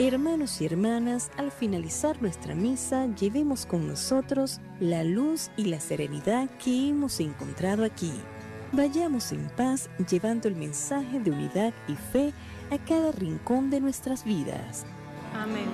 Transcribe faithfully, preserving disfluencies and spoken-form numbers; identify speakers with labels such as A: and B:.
A: Hermanos y hermanas, al finalizar nuestra misa, llevemos con nosotros la luz y la serenidad que hemos encontrado aquí. Vayamos en paz llevando el mensaje de unidad y fe a cada rincón de nuestras vidas.
B: Amén.